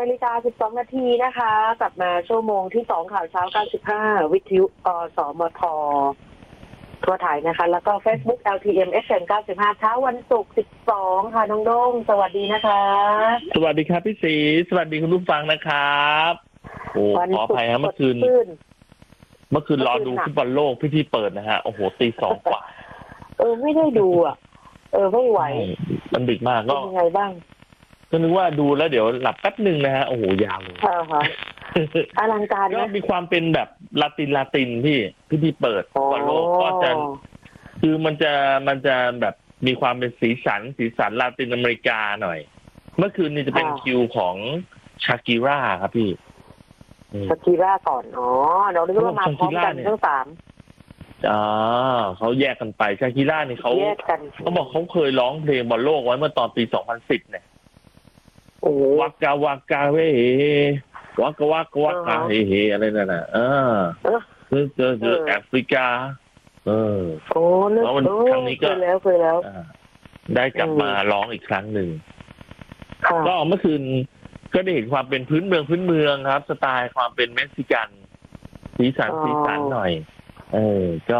8:12 น.นะคะกลับมาชั่วโมงที่2ข่าวเช้า95วิทยุสมททั่วไทยนะคะแล้วก็ Facebook LTM FM 95เช้าวันศุกร์12ค่ะน้องด้งสวัสดีนะคะสวัสดีครับพี่ศรีสวัสดีคุณผู้ฟังนะครับโอ้ขออภัยครับเมื่อคืนรอดูฟุตบอลโลกพิธีเปิดนะฮะโอ้โหตี 2 กว่าไม่ได้ดูไม่ไหวมันดึกมากก็ยังไงบ้างก็นึกว่าดูแล้วเดี๋ยวหลับแป๊บนึงนะฮะโอ้โหยาวเลยอลังการก็มีความเป็นแบบลาตินพี่พิธีเปิดฟุตบอลโลกก็จะคือมันจะแบบมีความเป็นสีสันลาตินอเมริกาหน่อยเมื่อคืนนี้จะเป็นคิวของชากิร่าครับพี่ชากิร่าก่อนเราคิดว่ามาพร้อมกันทั้ง3 เขาแยกกันไปชากิร่านี่เขาบอกเขาเคยร้องเพลงบอลโลกไว้เมื่อตอนปี 2010เนี่ยวากกาเววากกาเฮอะไรนั่นน่ะเจอแอฟริกาแล้วครั้งนี้ก็เคยแล้วได้กลับมาร้องอีกครั้งหนึ่งก็เมื่อคืนก็ได้เห็นความเป็นพื้นเมืองครับสไตล์ความเป็นเม็กซิกันสีสันหน่อยก็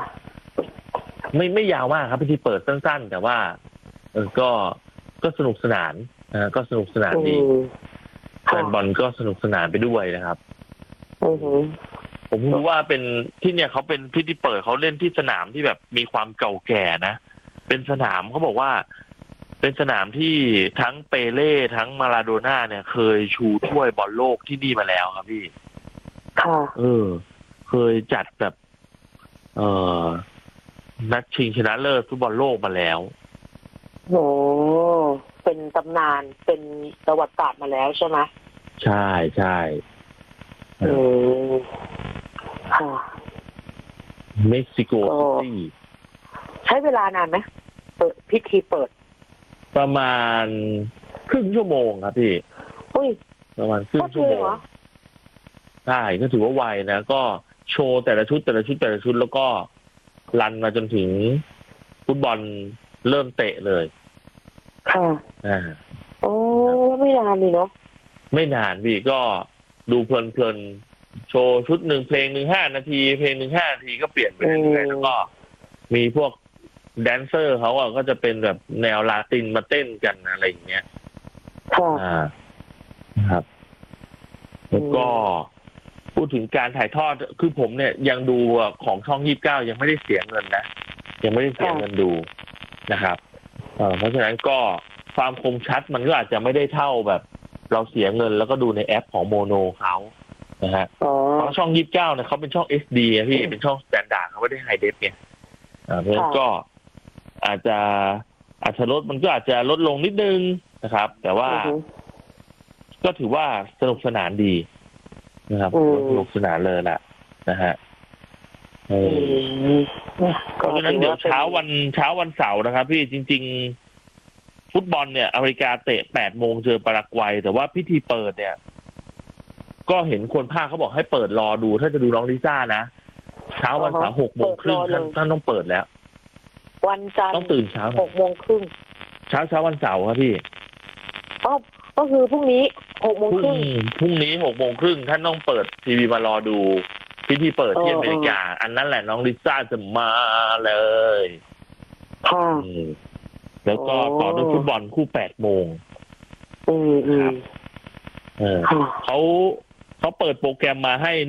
ไม่ยาวมากครับพิธีเปิดสั้นๆแต่ว่าก็สนุกสนานก็สนุกสนานดีแฟนบอลก็สนุกสนานไปด้วยนะครับผมรู้ว่าเป็นที่เนี่ยเขาเป็นพิธีเปิดเขาเล่นที่สนามที่แบบมีความเก่าแก่นะเป็นสนามเขาบอกว่าเป็นสนามที่ทั้งเปเล่ทั้งมาราโดน่าเนี่ยเคยชูถ้วยบอลโลกที่นี่มาแล้วครับพี่เคยจัดแบบนัดชิงชนะเลิศฟุตบอลโลกมาแล้วโอ้เป็นตำนานเป็นประวัติศาสตร์มาแล้วใช่ไหมใช่เม็กซิโกซิตี้ใช้เวลานานไหมพิธีเปิดประมาณครึ่งชั่วโมงครับพี่ประมาณครึ่งชั่วโมงใช่ก็ถือว่าไวนะก็โชว์แต่ละชุดแล้วก็รันมาจนถึงฟุตบอลเริ่มเตะเลยไม่นานเลยเนาะไม่นานพี่ก็ดูเพลินโชว์ชุดหนึ่งเพลงหนึ่ง5 นาทีเพลงหนึ่ง5 นาทีก็เปลี่ยนไปเรื่อยๆแล้วก็มีพวกแดนเซอร์เขาก็จะเป็นแบบแนวลาตินมาเต้นกันอะไรอย่างเงี้ยครับแล้วก็พูดถึงการถ่ายทอดคือผมเนี่ยยังดูของช่อง29ยังไม่ได้เสียเงินนะยังไม่ได้เสียเงินดูนะครับเพราะฉะนั้นก็ความคมชัดมันก็อาจจะไม่ได้เท่าแบบเราเสียเงินแล้วก็ดูในแอปของโมโนเขานะฮะเพราะช่อง29เนี่ยเขาเป็นช่อง SD อ่ะพี่เป็นช่องสแตนดาร์ดเขาไม่ได้ไฮเดฟเนี่ยเพราะฉะนั้นก็อาจจะลดมันก็อาจจะลดลงนิดนึงนะครับแต่ว่าก็ถือว่าสนุกสนานดีนะครับสนุกสนานเลยแหละนะฮะเพราะฉะนั้นเดี๋ยวเช้าวันเสาร์นะครับพี่จริงๆฟุตบอลเนี่ยอเมริกาเตะ 8 โมงเจอปารากวัยแต่ว่าพิธีเปิดเนี่ยก็เห็นคนภาคเขาบอกให้เปิดรอดูถ้าจะดูน้องลิซ่านะเช้าวันเสาร์ 6 โมงครึ่งท่านต้องเปิดแล้ววันจันทร์ต้องตื่นเช้า 6 โมงครึ่งเช้าวันเสาร์ครับพี่ก็คือพรุ่งนี้ 6 โมงครึ่งพรุ่งนี้ 6 โมงครึ่งท่านต้องเปิดทีวีมารอดูพิธีเปิดที่อเมริกาอันนั้นแหละน้องลิซ่าจะมาเลยแล้วก็ต่อด้วยฟุตบอลคู่ 8 โมงเขาเปิดโปรแกรมมาให้